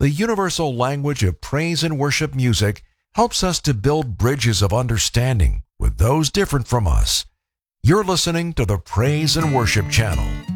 The universal language of praise and worship music helps us to build bridges of understanding with those different from us. You're listening to the Praise and Worship Channel.